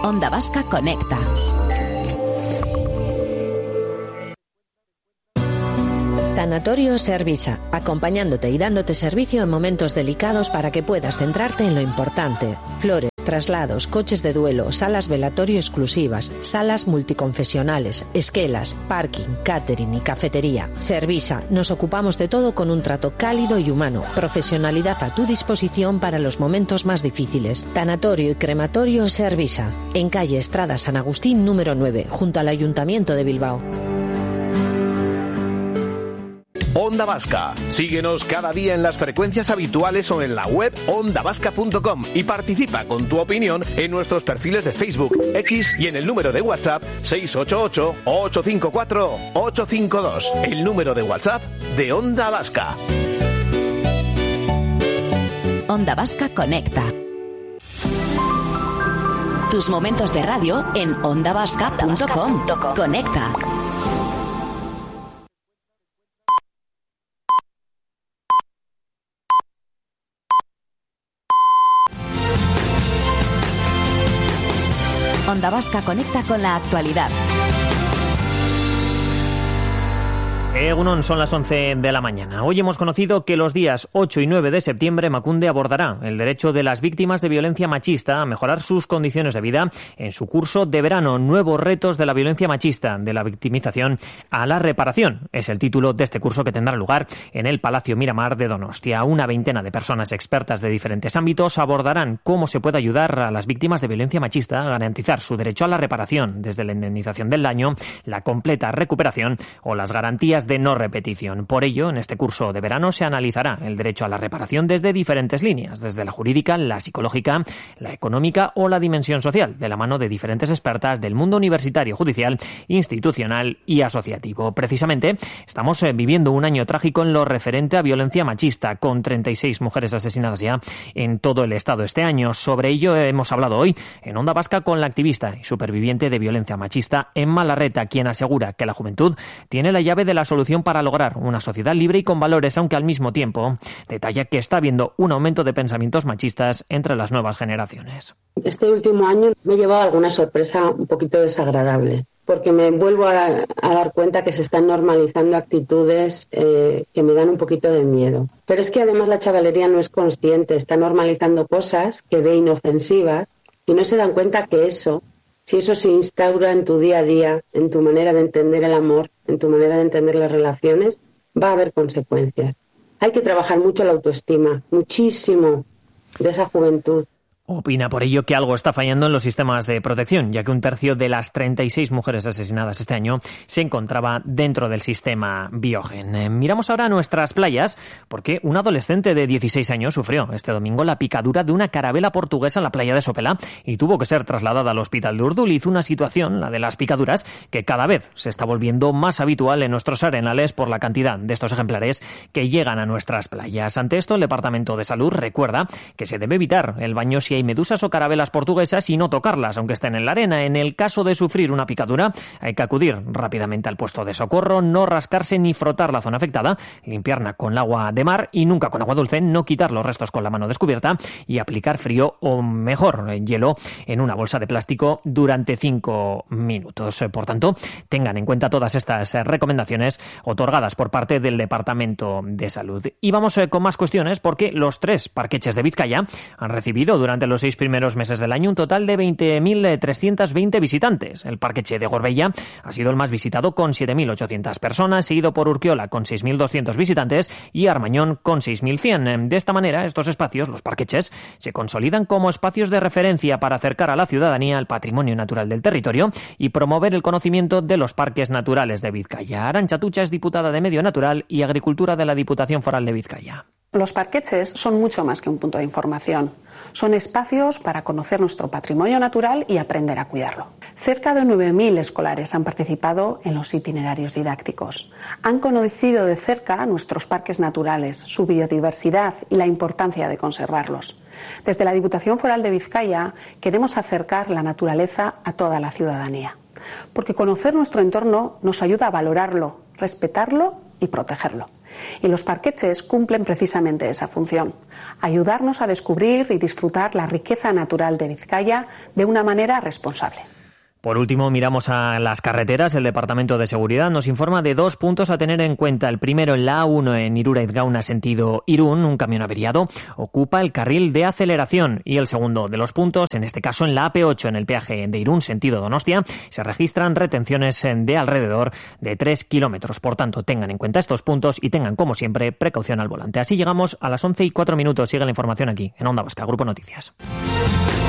Onda Vasca Conecta. Tanatorio Servisa, acompañándote y dándote servicio en momentos delicados para que puedas centrarte en lo importante. Flores, traslados, coches de duelo, salas velatorio exclusivas, salas multiconfesionales, esquelas, parking, catering y cafetería. Servisa, nos ocupamos de todo con un trato cálido y humano. Profesionalidad a tu disposición para los momentos más difíciles. Tanatorio y crematorio Servisa, en calle Estrada San Agustín número 9, junto al Ayuntamiento de Bilbao. Onda Vasca. Síguenos cada día en las frecuencias habituales o en la web ondavasca.com y participa con tu opinión en nuestros perfiles de Facebook, X y en el número de WhatsApp 688-854-852. El número de WhatsApp de Onda Vasca. Onda Vasca Conecta. Tus momentos de radio en ondavasca.com. Conecta. Onda Vasca conecta con la actualidad. Egunon, son las 11 de la mañana. Hoy hemos conocido que los días 8 y 9 de septiembre Emakunde abordará el derecho de las víctimas de violencia machista a mejorar sus condiciones de vida en su curso de verano. Nuevos retos de la violencia machista, de la victimización a la reparación. Es el título de este curso que tendrá lugar en el Palacio Miramar de Donostia. Una veintena de personas expertas de diferentes ámbitos abordarán cómo se puede ayudar a las víctimas de violencia machista a garantizar su derecho a la reparación, desde la indemnización del daño, la completa recuperación o las garantías de no repetición. Por ello, en este curso de verano se analizará el derecho a la reparación desde diferentes líneas, desde la jurídica, la psicológica, la económica o la dimensión social, de la mano de diferentes expertas del mundo universitario, judicial, institucional y asociativo. Precisamente, estamos viviendo un año trágico en lo referente a violencia machista, con 36 mujeres asesinadas ya en todo el estado este año. Sobre ello hemos hablado hoy en Onda Vasca con la activista y superviviente de violencia machista Emma Larreta, quien asegura que la juventud tiene la llave de la solución para lograr una sociedad libre y con valores, aunque al mismo tiempo detalla que está habiendo un aumento de pensamientos machistas entre las nuevas generaciones. Este último año me he llevado alguna sorpresa un poquito desagradable, porque me vuelvo a dar cuenta que se están normalizando actitudes que me dan un poquito de miedo. Pero es que además la chavalería no es consciente, está normalizando cosas que ve inofensivas y no se dan cuenta que si eso se instaura en tu día a día, en tu manera de entender el amor, en tu manera de entender las relaciones, va a haber consecuencias. Hay que trabajar mucho la autoestima, muchísimo, de esa juventud. Opina por ello que algo está fallando en los sistemas de protección, ya que un tercio de las 36 mujeres asesinadas este año se encontraba dentro del sistema Biogen. Miramos ahora a nuestras playas, porque un adolescente de 16 años sufrió este domingo la picadura de una carabela portuguesa en la playa de Sopelá y tuvo que ser trasladada al hospital de Urduliz. Una situación, la de las picaduras, que cada vez se está volviendo más habitual en nuestros arenales por la cantidad de estos ejemplares que llegan a nuestras playas. Ante esto, el Departamento de Salud recuerda que se debe evitar el baño si hay medusas o carabelas portuguesas y no tocarlas, aunque estén en la arena. En el caso de sufrir una picadura, hay que acudir rápidamente al puesto de socorro, no rascarse ni frotar la zona afectada, limpiarla con agua de mar y nunca con agua dulce, no quitar los restos con la mano descubierta y aplicar frío o mejor hielo en una bolsa de plástico durante 5 minutos. Por tanto, tengan en cuenta todas estas recomendaciones otorgadas por parte del Departamento de Salud. Y vamos con más cuestiones, porque los 3 parqueches de Vizcaya han recibido durante los 6 primeros meses del año un total de 20.320 visitantes. El parqueche de Gorbella ha sido el más visitado con 7.800 personas, seguido por Urquiola con 6.200 visitantes y Armañón con 6.100. De esta manera, estos espacios, los parqueches, se consolidan como espacios de referencia para acercar a la ciudadanía al patrimonio natural del territorio y promover el conocimiento de los parques naturales de Vizcaya. Arantxa Tucha es diputada de Medio Natural y Agricultura de la Diputación Foral de Vizcaya. Los parqueches son mucho más que un punto de información. Son espacios para conocer nuestro patrimonio natural y aprender a cuidarlo. Cerca de 9.000 escolares han participado en los itinerarios didácticos. Han conocido de cerca nuestros parques naturales, su biodiversidad y la importancia de conservarlos. Desde la Diputación Foral de Vizcaya queremos acercar la naturaleza a toda la ciudadanía, porque conocer nuestro entorno nos ayuda a valorarlo, respetarlo y protegerlo. Y los parqueches cumplen precisamente esa función. ayudarnos a descubrir y disfrutar la riqueza natural de Vizcaya de una manera responsable. Por último, miramos a las carreteras. El Departamento de Seguridad nos informa de 2 puntos a tener en cuenta. El primero, en la A1 en Iruraiz-Gauna, sentido Irún, un camión averiado ocupa el carril de aceleración. Y el segundo de los puntos, en este caso en la AP8 en el peaje de Irún, sentido Donostia, se registran retenciones de alrededor de 3 kilómetros. Por tanto, tengan en cuenta estos puntos y tengan, como siempre, precaución al volante. Así llegamos a las 11:04. Sigue la información aquí, en Onda Vasca, Grupo Noticias.